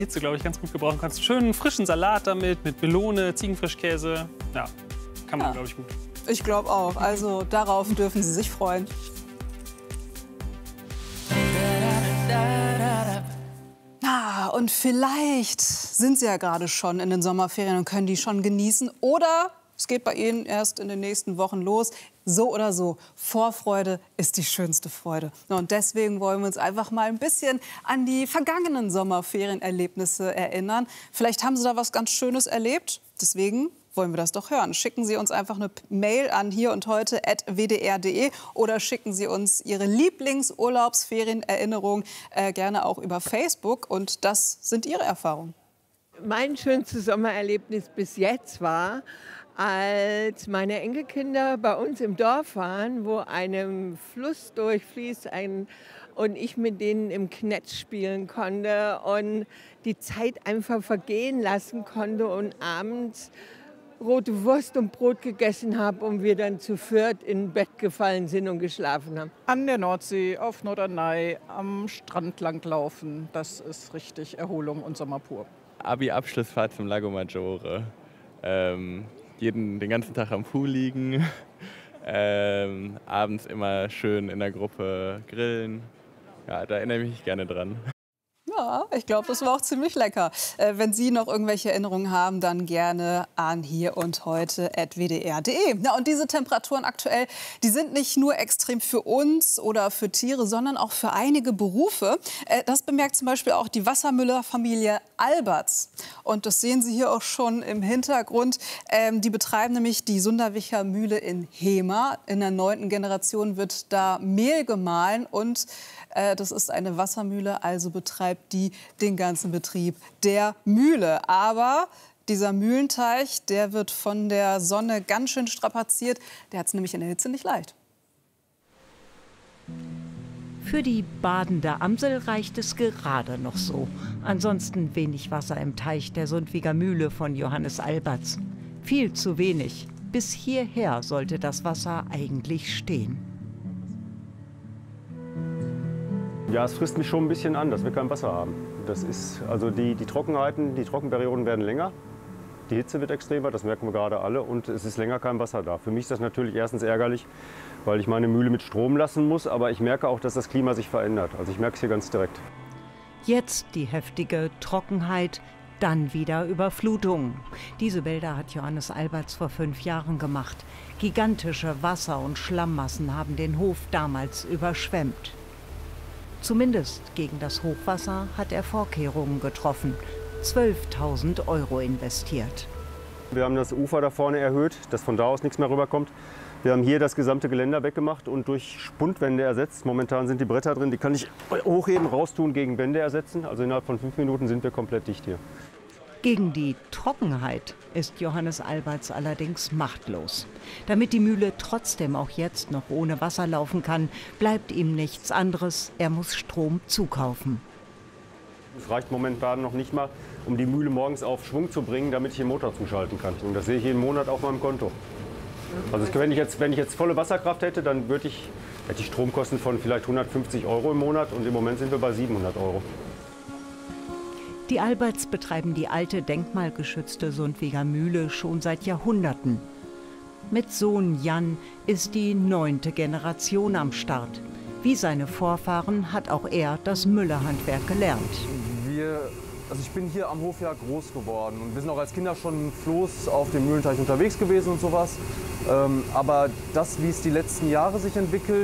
Hitze, glaube ich, ganz gut gebrauchen kannst. Schönen frischen Salat damit, mit Melone, Ziegenfrischkäse. Ja, kann man, glaube ich, gut. Ich glaube auch. Also darauf dürfen Sie sich freuen. Und vielleicht sind Sie ja gerade schon in den Sommerferien und können die schon genießen. Oder es geht bei Ihnen erst in den nächsten Wochen los. So oder so, Vorfreude ist die schönste Freude. Und deswegen wollen wir uns einfach mal ein bisschen an die vergangenen Sommerferienerlebnisse erinnern. Vielleicht haben Sie da was ganz Schönes erlebt. Deswegen wollen wir das doch hören. Schicken Sie uns einfach eine Mail an hierundheute@wdr.de oder schicken Sie uns Ihre Lieblingsurlaubsferienerinnerung gerne auch über Facebook. Und das sind Ihre Erfahrungen. Mein schönstes Sommererlebnis bis jetzt war, als meine Enkelkinder bei uns im Dorf waren, wo ein Fluss durchfließt und ich mit denen im Knetsch spielen konnte und die Zeit einfach vergehen lassen konnte und abends rote Wurst und Brot gegessen habe und wir dann zu viert in Bett gefallen sind und geschlafen haben. An der Nordsee, auf Norderney, am Strand langlaufen, das ist richtig Erholung und Sommer pur. Abi-Abschlussfahrt zum Lago Maggiore. Den ganzen Tag am Pool liegen, abends immer schön in der Gruppe grillen. Ja, da erinnere ich mich gerne dran. Ja, ich glaube, das war auch ziemlich lecker. Wenn Sie noch irgendwelche Erinnerungen haben, dann gerne an hierundheute@wdr.de. Ja, und diese Temperaturen aktuell, die sind nicht nur extrem für uns oder für Tiere, sondern auch für einige Berufe. Das bemerkt zum Beispiel auch die Wassermüller-Familie Alberts. Und das sehen Sie hier auch schon im Hintergrund. Die betreiben nämlich die Sunderwicher Mühle in Hemer. In der 9. Generation wird da Mehl gemahlen und das ist eine Wassermühle, also betreibt die den ganzen Betrieb der Mühle. Aber dieser Mühlenteich, der wird von der Sonne ganz schön strapaziert. Der hat es nämlich in der Hitze nicht leicht. Für die badende Amsel reicht es gerade noch so. Ansonsten wenig Wasser im Teich der Sundwiger Mühle von Johannes Alberts. Viel zu wenig. Bis hierher sollte das Wasser eigentlich stehen. Ja, es frisst mich schon ein bisschen an, dass wir kein Wasser haben. Das ist, also die Trockenheiten, die Trockenperioden werden länger. Die Hitze wird extremer, das merken wir gerade alle. Und es ist länger kein Wasser da. Für mich ist das natürlich erstens ärgerlich, weil ich meine Mühle mit Strom lassen muss. Aber ich merke auch, dass das Klima sich verändert. Also ich merke es hier ganz direkt. Jetzt die heftige Trockenheit, dann wieder Überflutungen. Diese Bilder hat Johannes Alberts vor 5 Jahren gemacht. Gigantische Wasser- und Schlammmassen haben den Hof damals überschwemmt. Zumindest gegen das Hochwasser hat er Vorkehrungen getroffen. 12.000 € investiert. Wir haben das Ufer da vorne erhöht, dass von da aus nichts mehr rüberkommt. Wir haben hier das gesamte Geländer weggemacht und durch Spundwände ersetzt. Momentan sind die Bretter drin, die kann ich hochheben, raustun, gegen Wände ersetzen. Also innerhalb von 5 Minuten sind wir komplett dicht hier. Gegen die Trockenheit ist Johannes Alberts allerdings machtlos. Damit die Mühle trotzdem auch jetzt noch ohne Wasser laufen kann, bleibt ihm nichts anderes. Er muss Strom zukaufen. Es reicht momentan noch nicht mal, um die Mühle morgens auf Schwung zu bringen, damit ich den Motor zuschalten kann. Und das sehe ich jeden Monat auf meinem Konto. Also wenn ich jetzt volle Wasserkraft hätte, dann hätte ich Stromkosten von vielleicht 150 € im Monat und im Moment sind wir bei 700 €. Die Alberts betreiben die alte denkmalgeschützte Sundwiger Mühle schon seit Jahrhunderten. Mit Sohn Jan ist die 9. Generation am Start. Wie seine Vorfahren hat auch er das Müllerhandwerk gelernt. Ich bin hier am Hof ja groß geworden und wir sind auch als Kinder schon Floß auf dem Mühlenteich unterwegs gewesen und sowas. Aber das, wie es die letzten Jahre sich entwickelt,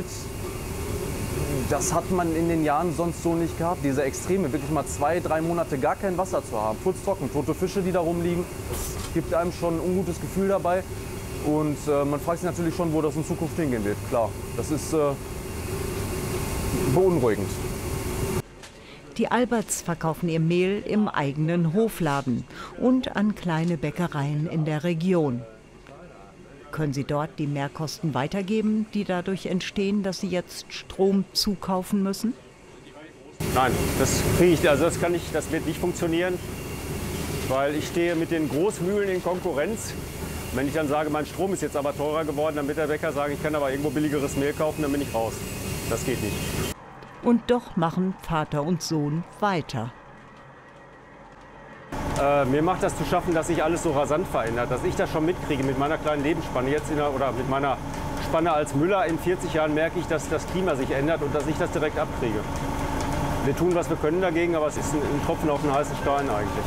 das hat man in den Jahren sonst so nicht gehabt. Diese Extreme, wirklich mal 2, 3 Monate gar kein Wasser zu haben, furztrocken, tote Fische, die da rumliegen, das gibt einem schon ein ungutes Gefühl dabei. Und man fragt sich natürlich schon, wo das in Zukunft hingehen wird. Klar, das ist beunruhigend. Die Alberts verkaufen ihr Mehl im eigenen Hofladen und an kleine Bäckereien in der Region. Können Sie dort die Mehrkosten weitergeben, die dadurch entstehen, dass Sie jetzt Strom zukaufen müssen? Nein, das wird nicht funktionieren, weil ich stehe mit den Großmühlen in Konkurrenz. Wenn ich dann sage, mein Strom ist jetzt aber teurer geworden, dann wird der Bäcker sagen, ich kann aber irgendwo billigeres Mehl kaufen, dann bin ich raus. Das geht nicht. Und doch machen Vater und Sohn weiter. Mir macht das zu schaffen, dass sich alles so rasant verändert, dass ich das schon mitkriege mit meiner kleinen Lebensspanne jetzt oder mit meiner Spanne als Müller. In 40 Jahren merke ich, dass das Klima sich ändert und dass ich das direkt abkriege. Wir tun, was wir können dagegen, aber es ist ein Tropfen auf den heißen Stein eigentlich.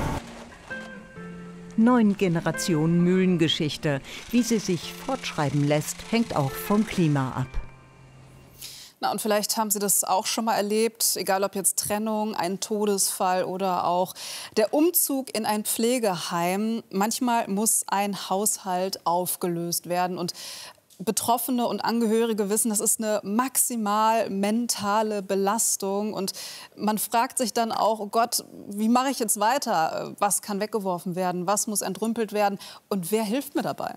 9 Generationen Mühlengeschichte. Wie sie sich fortschreiben lässt, hängt auch vom Klima ab. Na, und vielleicht haben Sie das auch schon mal erlebt, egal ob jetzt Trennung, ein Todesfall oder auch der Umzug in ein Pflegeheim. Manchmal muss ein Haushalt aufgelöst werden und Betroffene und Angehörige wissen, das ist eine maximal mentale Belastung. Und man fragt sich dann auch, oh Gott, wie mache ich jetzt weiter? Was kann weggeworfen werden? Was muss entrümpelt werden? Und wer hilft mir dabei?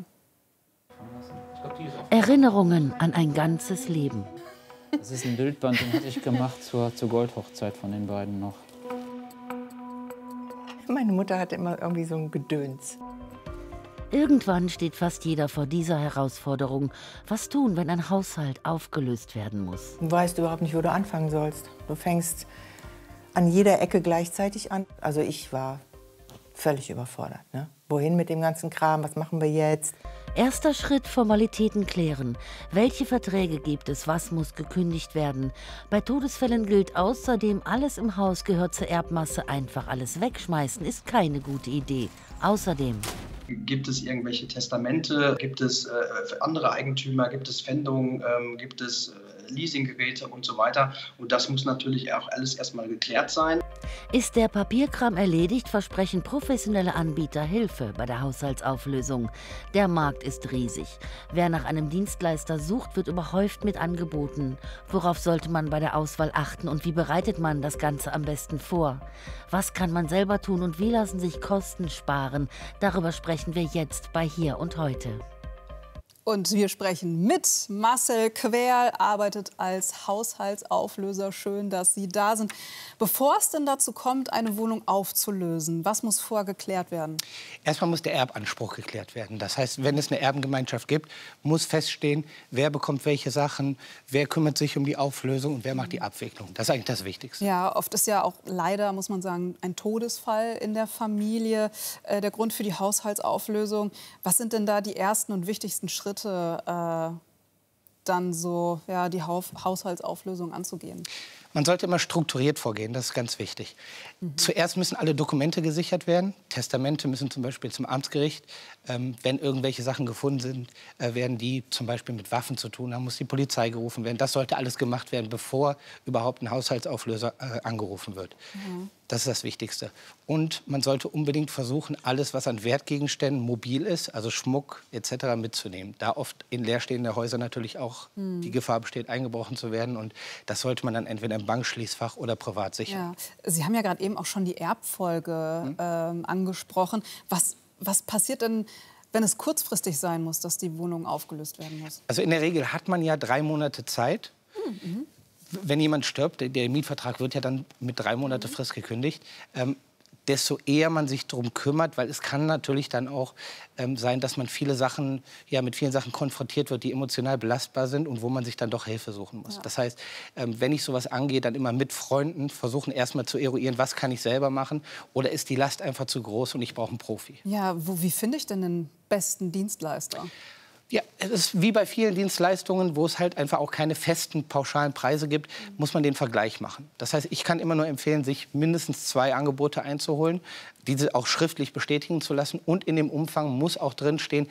Erinnerungen an ein ganzes Leben. Das ist ein Bildband, den hatte ich gemacht zur Goldhochzeit von den beiden noch. Meine Mutter hatte immer irgendwie so ein Gedöns. Irgendwann steht fast jeder vor dieser Herausforderung. Was tun, wenn ein Haushalt aufgelöst werden muss? Du weißt überhaupt nicht, wo du anfangen sollst. Du fängst an jeder Ecke gleichzeitig an. Also ich war völlig überfordert. Ne? Wohin mit dem ganzen Kram? Was machen wir jetzt? Erster Schritt, Formalitäten klären. Welche Verträge gibt es? Was muss gekündigt werden? Bei Todesfällen gilt außerdem, alles im Haus gehört zur Erbmasse. Einfach alles wegschmeißen ist keine gute Idee. Außerdem: Gibt es irgendwelche Testamente? Gibt es andere Eigentümer? Gibt es Pfändungen? Gibt es Leasinggeräte und so weiter? Und das muss natürlich auch alles erstmal geklärt sein. Ist der Papierkram erledigt, versprechen professionelle Anbieter Hilfe bei der Haushaltsauflösung. Der Markt ist riesig. Wer nach einem Dienstleister sucht, wird überhäuft mit Angeboten. Worauf sollte man bei der Auswahl achten und wie bereitet man das Ganze am besten vor? Was kann man selber tun und wie lassen sich Kosten sparen? Darüber sprechen wir jetzt bei Hier und Heute. Und wir sprechen mit Marcel Querl, arbeitet als Haushaltsauflöser. Schön, dass Sie da sind. Bevor es denn dazu kommt, eine Wohnung aufzulösen, was muss vorher geklärt werden? Erstmal muss der Erbanspruch geklärt werden. Das heißt, wenn es eine Erbengemeinschaft gibt, muss feststehen, wer bekommt welche Sachen, wer kümmert sich um die Auflösung und wer macht die Abwicklung. Das ist eigentlich das Wichtigste. Ja, oft ist ja auch leider, muss man sagen, ein Todesfall in der Familie der Grund für die Haushaltsauflösung. Was sind denn da die ersten und wichtigsten Schritte, dann so die Haushaltsauflösung anzugehen? Man sollte immer strukturiert vorgehen, das ist ganz wichtig. Zuerst müssen alle Dokumente gesichert werden. Testamente müssen zum Beispiel zum Amtsgericht. Wenn irgendwelche Sachen gefunden sind, werden die zum Beispiel mit Waffen zu tun haben, muss die Polizei gerufen werden. Das sollte alles gemacht werden, bevor überhaupt ein Haushaltsauflöser angerufen wird. Das ist das Wichtigste. Und man sollte unbedingt versuchen, alles, was an Wertgegenständen mobil ist, also Schmuck etc. mitzunehmen. Da oft in leerstehenden Häusern natürlich auch die Gefahr besteht, eingebrochen zu werden. Und das sollte man dann entweder im Bankschließfach oder privat sichern. Ja. Sie haben ja gerade eben auch schon die Erbfolge angesprochen. Was passiert denn, wenn es kurzfristig sein muss, dass die Wohnung aufgelöst werden muss? Also in der Regel hat man ja 3 Monate Zeit. Wenn jemand stirbt, der Mietvertrag wird ja dann mit 3 Monate Frist gekündigt, desto eher man sich darum kümmert, weil es kann natürlich dann auch sein, dass man mit vielen Sachen konfrontiert wird, die emotional belastbar sind und wo man sich dann doch Hilfe suchen muss. Ja. Das heißt, wenn ich sowas angehe, dann immer mit Freunden versuchen erstmal zu eruieren, was kann ich selber machen oder ist die Last einfach zu groß und ich brauche einen Profi. Ja, wie finde ich denn den besten Dienstleister? Ja, es ist wie bei vielen Dienstleistungen, wo es halt einfach auch keine festen, pauschalen Preise gibt, muss man den Vergleich machen. Das heißt, ich kann immer nur empfehlen, sich mindestens 2 Angebote einzuholen, diese auch schriftlich bestätigen zu lassen. Und in dem Umfang muss auch drinstehen,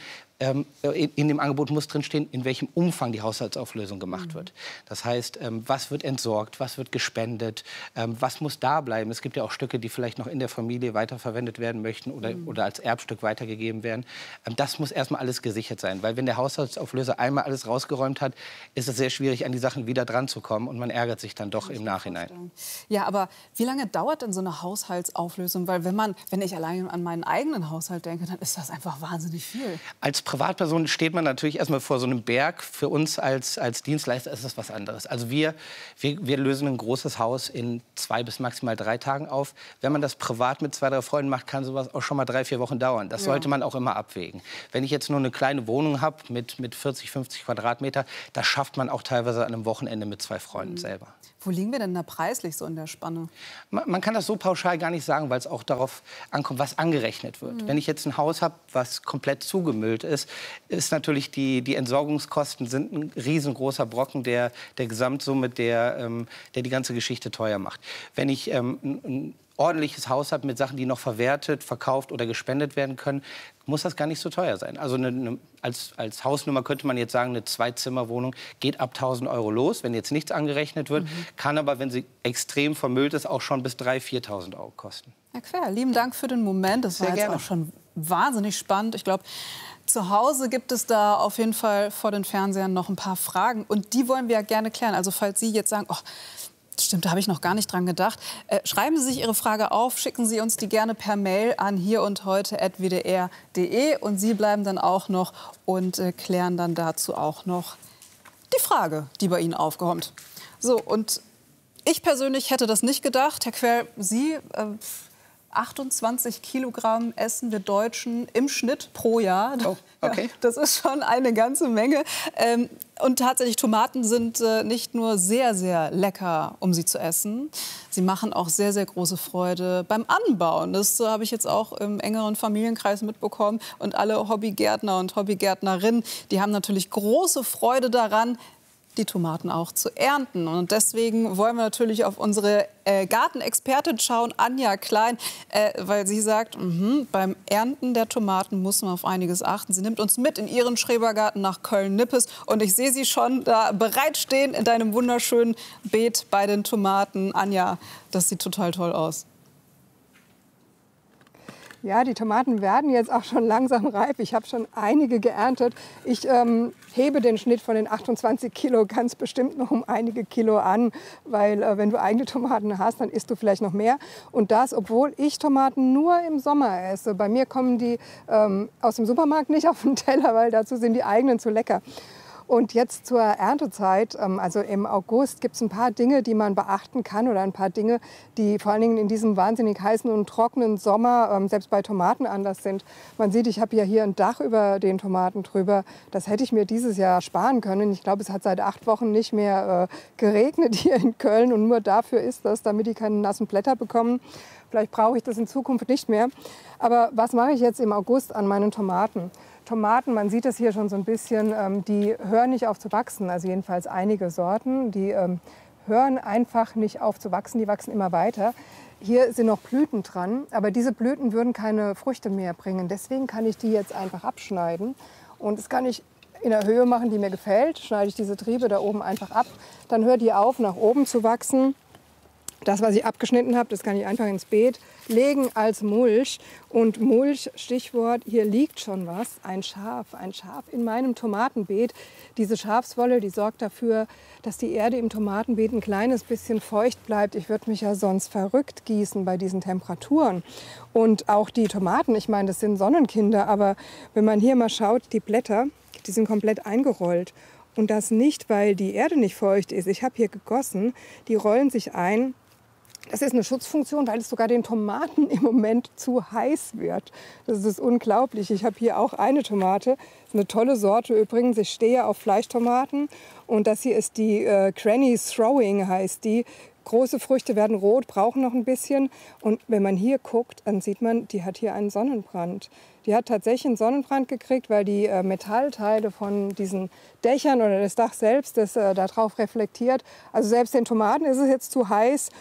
in dem Angebot muss drinstehen, in welchem Umfang die Haushaltsauflösung gemacht wird. Das heißt, was wird entsorgt, was wird gespendet, was muss da bleiben. Es gibt ja auch Stücke, die vielleicht noch in der Familie weiterverwendet werden möchten oder als Erbstück weitergegeben werden. Das muss erstmal alles gesichert sein, weil wenn der Haushaltsauflöser einmal alles rausgeräumt hat, ist es sehr schwierig, an die Sachen wieder dran zu kommen und man ärgert sich dann doch im Nachhinein. Ja, aber wie lange dauert denn so eine Haushaltsauflösung? Weil wenn ich allein an meinen eigenen Haushalt denke, dann ist das einfach wahnsinnig viel. Als Privatperson steht man natürlich erstmal vor so einem Berg. Für uns als Dienstleister ist das was anderes. Also wir lösen ein großes Haus in 2 bis maximal 3 Tagen auf. Wenn man das privat mit 2, 3 Freunden macht, kann sowas auch schon mal 3, 4 Wochen dauern. Das sollte man auch immer abwägen. Wenn ich jetzt nur eine kleine Wohnung habe mit 40, 50 Quadratmeter, das schafft man auch teilweise an einem Wochenende mit 2 Freunden selber. Wo liegen wir denn da preislich so in der Spanne? Man kann das so pauschal gar nicht sagen, weil es auch darauf ankommt, was angerechnet wird. Wenn ich jetzt ein Haus habe, was komplett zugemüllt ist natürlich die Entsorgungskosten sind ein riesengroßer Brocken der Gesamtsumme, der die ganze Geschichte teuer macht. Wenn ich ein ordentliches Haus habe mit Sachen, die noch verwertet, verkauft oder gespendet werden können, muss das gar nicht so teuer sein. Also als Hausnummer könnte man jetzt sagen, eine Zweizimmerwohnung geht ab 1.000 € los, wenn jetzt nichts angerechnet wird, kann aber, wenn sie extrem vermüllt ist, auch schon bis 3.000, 4.000 € kosten. Herr Quer, lieben Dank für den Moment. Das war jetzt auch schon wahnsinnig spannend. Ich glaube, zu Hause gibt es da auf jeden Fall vor den Fernsehern noch ein paar Fragen. Und die wollen wir ja gerne klären. Also falls Sie jetzt sagen, oh, stimmt, da habe ich noch gar nicht dran gedacht. Schreiben Sie sich Ihre Frage auf, schicken Sie uns die gerne per Mail an hierundheute@wdr.de und Sie bleiben dann auch noch und klären dann dazu auch noch die Frage, die bei Ihnen aufkommt. So, und ich persönlich hätte das nicht gedacht. Herr Quell, Sie 28 Kilogramm essen wir Deutschen im Schnitt pro Jahr. Oh, okay. Ja, das ist schon eine ganze Menge. Und tatsächlich, Tomaten sind nicht nur sehr, sehr lecker, um sie zu essen. Sie machen auch sehr, sehr große Freude beim Anbauen. Das habe ich jetzt auch im engeren Familienkreis mitbekommen. Und alle Hobbygärtner und Hobbygärtnerinnen, die haben natürlich große Freude daran, die Tomaten auch zu ernten. Und deswegen wollen wir natürlich auf unsere Gartenexpertin schauen, Anja Klein, weil sie sagt, beim Ernten der Tomaten muss man auf einiges achten. Sie nimmt uns mit in ihren Schrebergarten nach Köln-Nippes und ich sehe sie schon da bereitstehen in deinem wunderschönen Beet bei den Tomaten. Anja, das sieht total toll aus. Ja, die Tomaten werden jetzt auch schon langsam reif. Ich habe schon einige geerntet. Ich hebe den Schnitt von den 28 Kilo ganz bestimmt noch um einige Kilo an, weil wenn du eigene Tomaten hast, dann isst du vielleicht noch mehr. Und das, obwohl ich Tomaten nur im Sommer esse. Bei mir kommen die aus dem Supermarkt nicht auf den Teller, weil dazu sind die eigenen zu lecker. Und jetzt zur Erntezeit, also im August, gibt es ein paar Dinge, die man beachten kann oder ein paar Dinge, die vor allen Dingen in diesem wahnsinnig heißen und trockenen Sommer selbst bei Tomaten anders sind. Man sieht, ich habe ja hier ein Dach über den Tomaten drüber. Das hätte ich mir dieses Jahr sparen können. Ich glaube, es hat seit 8 Wochen nicht mehr geregnet hier in Köln und nur dafür ist das, damit die keine nassen Blätter bekommen. Vielleicht brauche ich das in Zukunft nicht mehr. Aber was mache ich jetzt im August an meinen Tomaten? Tomaten, man sieht es hier schon so ein bisschen, die hören nicht auf zu wachsen. Also jedenfalls einige Sorten, die hören einfach nicht auf zu wachsen, die wachsen immer weiter. Hier sind noch Blüten dran, aber diese Blüten würden keine Früchte mehr bringen. Deswegen kann ich die jetzt einfach abschneiden und das kann ich in der Höhe machen, die mir gefällt. Schneide ich diese Triebe da oben einfach ab, dann hört die auf, nach oben zu wachsen. Das, was ich abgeschnitten habe, das kann ich einfach ins Beet legen als Mulch. Und Mulch, Stichwort, hier liegt schon was, ein Schaf in meinem Tomatenbeet. Diese Schafswolle, die sorgt dafür, dass die Erde im Tomatenbeet ein kleines bisschen feucht bleibt. Ich würde mich ja sonst verrückt gießen bei diesen Temperaturen. Und auch die Tomaten, ich meine, das sind Sonnenkinder, aber wenn man hier mal schaut, die Blätter, die sind komplett eingerollt. Und das nicht, weil die Erde nicht feucht ist. Ich habe hier gegossen, die rollen sich ein. Das ist eine Schutzfunktion, weil es sogar den Tomaten im Moment zu heiß wird. Das ist unglaublich. Ich habe hier auch eine Tomate, eine tolle Sorte übrigens. Ich stehe auf Fleischtomaten und das hier ist die Granny Throwing, heißt die. Große Früchte werden rot, brauchen noch ein bisschen. Und wenn man hier guckt, dann sieht man, die hat hier einen Sonnenbrand. Die hat tatsächlich einen Sonnenbrand gekriegt, weil die Metallteile von diesen Dächern oder das Dach selbst das darauf reflektiert. Also selbst den Tomaten ist es jetzt zu heiß.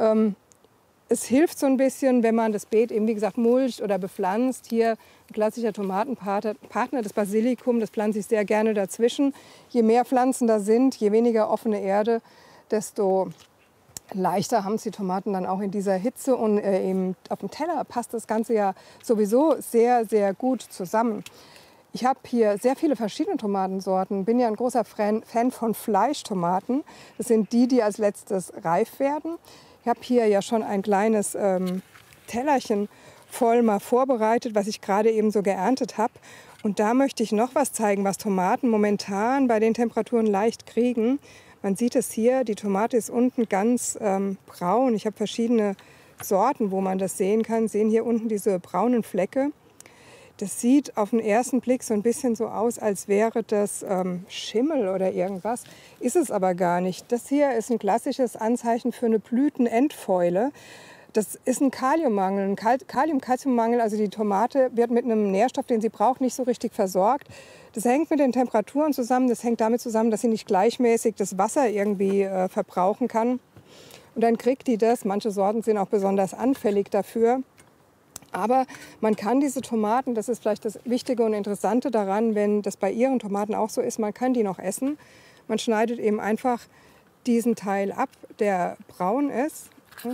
Es hilft so ein bisschen, wenn man das Beet eben, wie gesagt, mulcht oder bepflanzt. Hier ein klassischer Tomatenpartner, das Basilikum, das pflanze ich sehr gerne dazwischen. Je mehr Pflanzen da sind, je weniger offene Erde, desto leichter haben es die Tomaten dann auch in dieser Hitze. Und eben auf dem Teller passt das Ganze ja sowieso sehr, sehr gut zusammen. Ich habe hier sehr viele verschiedene Tomatensorten. Bin ja ein großer Fan von Fleischtomaten. Das sind die, die als letztes reif werden. Ich habe hier ja schon ein kleines Tellerchen voll mal vorbereitet, was ich gerade eben so geerntet habe. Und da möchte ich noch was zeigen, was Tomaten momentan bei den Temperaturen leicht kriegen. Man sieht es hier, die Tomate ist unten ganz braun. Ich habe verschiedene Sorten, wo man das sehen kann. Sehen hier unten diese braunen Flecke. Das sieht auf den ersten Blick so ein bisschen so aus, als wäre das Schimmel oder irgendwas. Ist es aber gar nicht. Das hier ist ein klassisches Anzeichen für eine Blütenendfäule. Das ist ein Kaliummangel, ein Kalium-Calciummangel. Also die Tomate wird mit einem Nährstoff, den sie braucht, nicht so richtig versorgt. Das hängt mit den Temperaturen zusammen. Das hängt damit zusammen, dass sie nicht gleichmäßig das Wasser irgendwie verbrauchen kann. Und dann kriegt die das. Manche Sorten sind auch besonders anfällig dafür. Aber man kann diese Tomaten, das ist vielleicht das Wichtige und Interessante daran, wenn das bei Ihren Tomaten auch so ist, man kann die noch essen. Man schneidet eben einfach diesen Teil ab, der braun ist,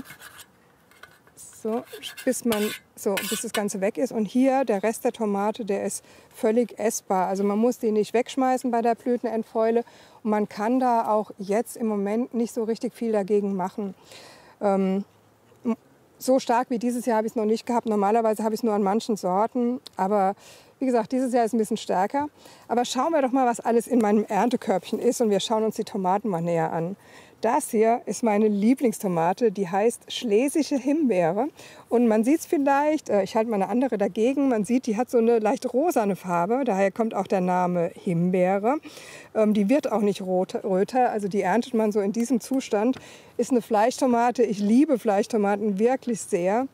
so, bis das Ganze weg ist. Und hier der Rest der Tomate, der ist völlig essbar. Also man muss die nicht wegschmeißen bei der Blütenendfäule. Und man kann da auch jetzt im Moment nicht so richtig viel dagegen machen. So stark wie dieses Jahr habe ich es noch nicht gehabt. Normalerweise habe ich es nur an manchen Sorten. Aber wie gesagt, dieses Jahr ist ein bisschen stärker. Aber schauen wir doch mal, was alles in meinem Erntekörbchen ist. Und wir schauen uns die Tomaten mal näher an. Das hier ist meine Lieblingstomate, die heißt Schlesische Himbeere. Und man sieht es vielleicht, ich halte mal eine andere dagegen, man sieht, die hat so eine leicht rosane Farbe, daher kommt auch der Name Himbeere. Die wird auch nicht röter, also die erntet man so in diesem Zustand. Ist eine Fleischtomate, ich liebe Fleischtomaten wirklich sehr.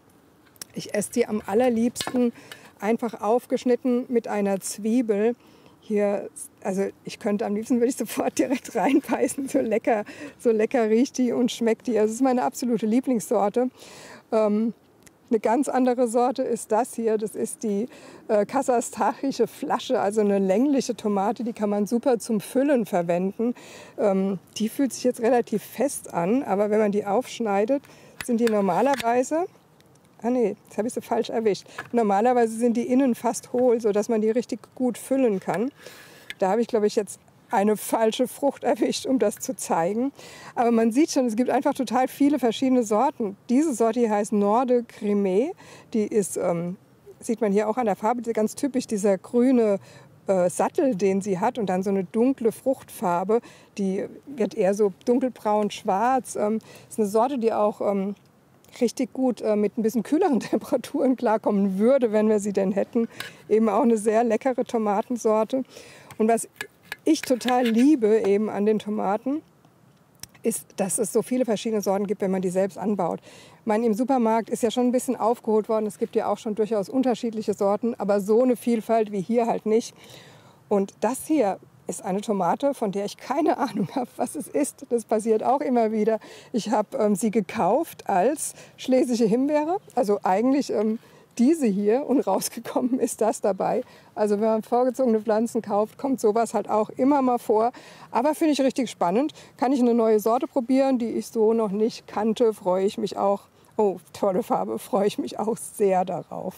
Ich esse die am allerliebsten einfach aufgeschnitten mit einer Zwiebel. Hier, also ich könnte am liebsten, würde ich sofort direkt reinbeißen, so lecker riecht die und schmeckt die. Also es ist meine absolute Lieblingssorte. Eine ganz andere Sorte ist das hier, das ist die kasachstanische Flasche, also eine längliche Tomate, die kann man super zum Füllen verwenden. Die fühlt sich jetzt relativ fest an, aber wenn man die aufschneidet, sind die normalerweise... Ah nee, jetzt habe ich sie falsch erwischt. Normalerweise sind die innen fast hohl, sodass man die richtig gut füllen kann. Da habe ich, glaube ich, jetzt eine falsche Frucht erwischt, um das zu zeigen. Aber man sieht schon, es gibt einfach total viele verschiedene Sorten. Diese Sorte hier heißt Norde Crimée. Die ist, sieht man hier auch an der Farbe, ganz typisch dieser grüne Sattel, den sie hat und dann so eine dunkle Fruchtfarbe. Die wird eher so dunkelbraun-schwarz. Ist eine Sorte, die auch... richtig gut mit ein bisschen kühleren Temperaturen klarkommen würde, wenn wir sie denn hätten. Eben auch eine sehr leckere Tomatensorte. Und was ich total liebe eben an den Tomaten, ist, dass es so viele verschiedene Sorten gibt, wenn man die selbst anbaut. Ich meine, im Supermarkt ist ja schon ein bisschen aufgeholt worden. Es gibt ja auch schon durchaus unterschiedliche Sorten, aber so eine Vielfalt wie hier halt nicht. Und das hier ist eine Tomate, von der ich keine Ahnung habe, was es ist. Das passiert auch immer wieder. Ich habe sie gekauft als Schlesische Himbeere, also eigentlich diese hier, und rausgekommen ist das dabei. Also wenn man vorgezogene Pflanzen kauft, kommt sowas halt auch immer mal vor. Aber finde ich richtig spannend. Kann ich eine neue Sorte probieren, die ich so noch nicht kannte, freue ich mich auch. Oh, tolle Farbe, freue ich mich auch sehr darauf.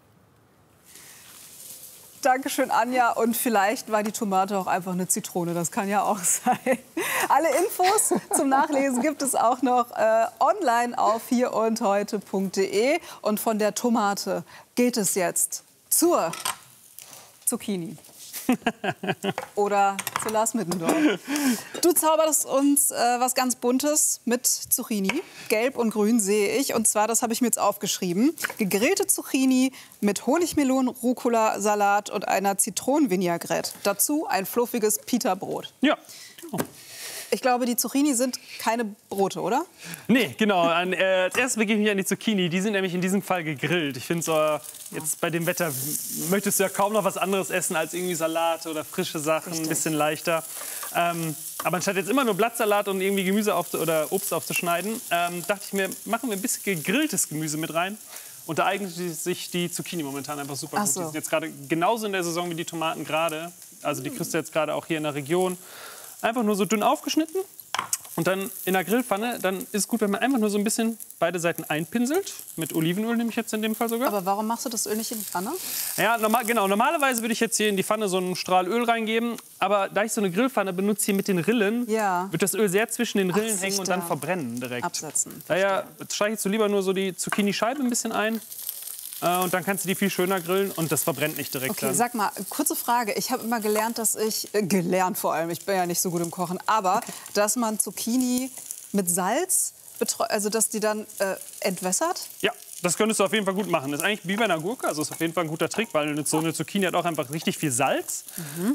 Dankeschön, Anja. Und vielleicht war die Tomate auch einfach eine Zitrone. Das kann ja auch sein. Alle Infos zum Nachlesen gibt es auch noch online auf hierundheute.de. Und von der Tomate geht es jetzt zur Zucchini. Oder zu Lars Middendorf. Du zauberst uns was ganz Buntes mit Zucchini. Gelb und grün sehe ich. Und zwar, das habe ich mir jetzt aufgeschrieben, gegrillte Zucchini mit Honigmelonen, Rucola-Salat und einer Zitronenvinaigrette. Dazu ein fluffiges Pita-Brot. Ja. Oh. Ich glaube, die Zucchini sind keine Brote, oder? Nee, genau. Als erstes begebe ich mich an die Zucchini. Die sind nämlich in diesem Fall gegrillt. Ich finde, so, jetzt bei dem Wetter möchtest du ja kaum noch was anderes essen als irgendwie Salate oder frische Sachen, richtig. Ein bisschen leichter. Aber anstatt jetzt immer nur Blattsalat und irgendwie Gemüse oder Obst aufzuschneiden, dachte ich mir, machen wir ein bisschen gegrilltes Gemüse mit rein. Und da eignet sich die Zucchini momentan einfach super gut. So. Die sind jetzt gerade genauso in der Saison wie die Tomaten gerade. Also die kriegst du jetzt gerade auch hier in der Region. Einfach nur so dünn aufgeschnitten und dann in der Grillpfanne. Dann ist es gut, wenn man einfach nur so ein bisschen beide Seiten einpinselt. Mit Olivenöl nehme ich jetzt in dem Fall sogar. Aber warum machst du das Öl nicht in die Pfanne? Ja, genau. Normalerweise würde ich jetzt hier in die Pfanne so einen Strahl Öl reingeben. Aber da ich so eine Grillpfanne benutze hier mit den Rillen, wird das Öl sehr zwischen den Rillen hängen und dann verbrennen direkt. Absetzen. Daher streichelst du lieber nur so die Zucchini-Scheibe ein bisschen ein. Und dann kannst du die viel schöner grillen und das verbrennt nicht direkt. Okay, dann. sag mal, kurze Frage. Ich habe immer gelernt, dass gelernt vor allem, ich bin ja nicht so gut im Kochen, aber dass man Zucchini mit Salz, also dass die dann entwässert? Ja, Das könntest du auf jeden Fall gut machen. Das ist eigentlich wie bei einer Gurke, also ist auf jeden Fall ein guter Trick, weil so eine Zucchini hat auch einfach richtig viel Salz.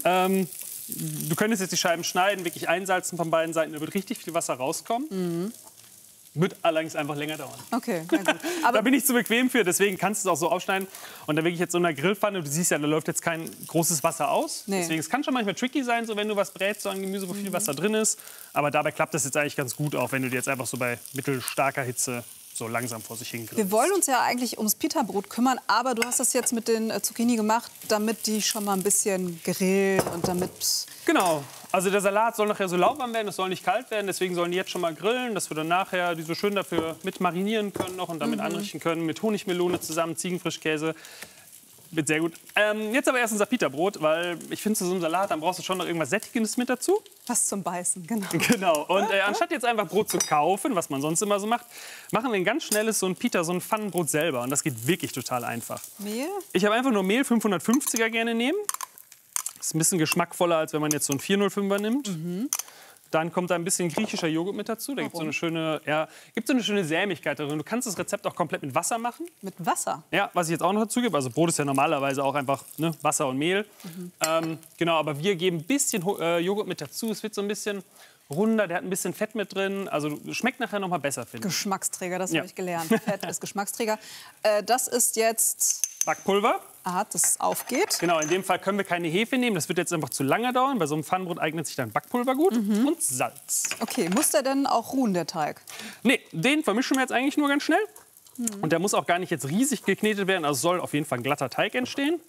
Du könntest jetzt die Scheiben schneiden, wirklich einsalzen von beiden Seiten, da wird richtig viel Wasser rauskommen. Wird allerdings einfach länger dauern. Okay, na gut. Aber da bin ich zu bequem für, deswegen kannst du es auch so aufschneiden. Und dann wirklich jetzt so in einer Grillpfanne, du siehst ja, da läuft jetzt kein großes Wasser aus. Nee. Deswegen, es kann schon manchmal tricky sein, so wenn du was brätst, so ein Gemüse, wo viel Wasser drin ist. Aber dabei klappt das jetzt eigentlich ganz gut, auch wenn du dir jetzt einfach so bei mittelstarker Hitze so langsam vor sich hin grillst. wir wollen uns ja eigentlich ums Pita-Brot kümmern, aber du hast das jetzt mit den Zucchini gemacht, damit die schon mal ein bisschen grillen und damit... Genau. Also der Salat soll nachher so lauwarm werden, es soll nicht kalt werden. Deswegen sollen die jetzt schon mal grillen, dass wir dann nachher die so schön dafür mit marinieren können noch und damit anrichten können. Mit Honigmelone zusammen, Ziegenfrischkäse. Wird sehr gut. Jetzt aber erst unser Pita-Brot, weil ich finde, zu so einem Salat, dann brauchst du schon noch irgendwas Sättigendes mit dazu. Was zum Beißen, genau. Genau. Und anstatt jetzt einfach Brot zu kaufen, was man sonst immer so macht, machen wir ein ganz schnelles so ein Pita, so ein Pfannenbrot selber. Und das geht wirklich total einfach. Mehl? Ich habe einfach nur Mehl, 550er gerne nehmen. Ist ein bisschen geschmackvoller, als wenn man jetzt so einen 405er nimmt. Dann kommt da ein bisschen griechischer Joghurt mit dazu. Da gibt es so eine schöne Sämigkeit darin. Du kannst das Rezept auch komplett mit Wasser machen. Mit Wasser? Ja, was ich jetzt auch noch dazu gebe. Also Brot ist ja normalerweise auch einfach Wasser und Mehl. Genau, aber wir geben ein bisschen Joghurt mit dazu. Es wird so ein bisschen runder, der hat ein bisschen Fett mit drin. Also schmeckt nachher noch mal besser, finde ich. Geschmacksträger, das habe ich gelernt. Fett ist Geschmacksträger. Das ist jetzt... Backpulver. Aha, das aufgeht. Genau, in dem Fall können wir keine Hefe nehmen. Das wird jetzt einfach zu lange dauern. Bei so einem Pfannenbrot eignet sich dann Backpulver gut. Und Salz. Okay, muss der denn auch ruhen, der Teig? Nee, den vermischen wir jetzt eigentlich nur ganz schnell. Und der muss auch gar nicht jetzt riesig geknetet werden. Also soll auf jeden Fall ein glatter Teig entstehen.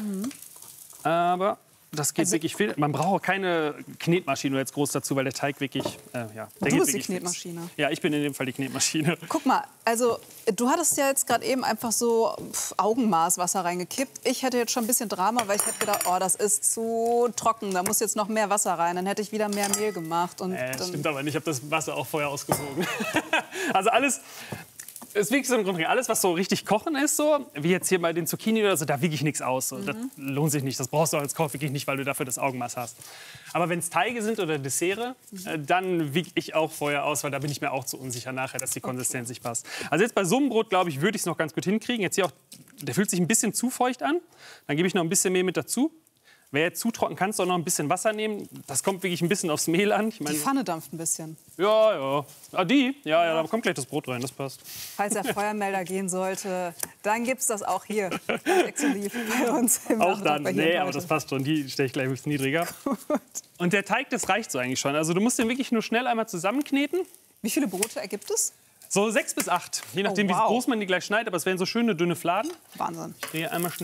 Aber das geht wirklich viel. Man braucht keine Knetmaschine jetzt groß dazu, weil der Teig wirklich, der Du geht bist die wirklich Knetmaschine. fix. Ja, ich bin in dem Fall die Knetmaschine. Guck mal, also du hattest ja jetzt gerade eben einfach so Augenmaß Wasser reingekippt. Ich hätte jetzt schon ein bisschen Drama, weil ich hätte gedacht, oh, das ist zu trocken, da muss jetzt noch mehr Wasser rein. Dann hätte ich wieder mehr Mehl gemacht. Und Das stimmt aber nicht, ich habe das Wasser auch vorher ausgewogen. Also alles... Es ist wirklich so im Grunde alles, was so richtig kochen ist, so, wie jetzt hier bei den Zucchini oder so, da wiege ich nichts aus. So. Das lohnt sich nicht, das brauchst du als Koch wirklich nicht, weil du dafür das Augenmaß hast. Aber wenn es Teige sind oder Dessert, dann wiege ich auch vorher aus, weil da bin ich mir auch zu unsicher nachher, dass die Konsistenz nicht passt. Also jetzt bei so einem Brot, glaube ich, würde ich es noch ganz gut hinkriegen. Jetzt hier auch, der fühlt sich ein bisschen zu feucht an. Dann gebe ich noch ein bisschen Mehl mit dazu. Wer jetzt zu trocken, kannst du auch noch ein bisschen Wasser nehmen. Das kommt wirklich ein bisschen aufs Mehl an. Ich meine, die Pfanne dampft ein bisschen. Ja. Ah, die? Ja, da kommt gleich das Brot rein, das passt. Falls der Feuermelder gehen sollte, dann gibt es das auch hier. Das exklusiv bei uns im Auch dann, Nachmittag bei nee, Hier aber das passt schon. Die stelle ich gleich ein bisschen niedriger. Und der Teig, das reicht so eigentlich schon. Also du musst den wirklich nur schnell einmal zusammenkneten. Wie viele Brote ergibt es? So 6 bis 8, je nachdem, wie groß man die gleich schneidet. Aber es wären so schöne, dünne Fladen. Wahnsinn. Ich drehe einmal schnell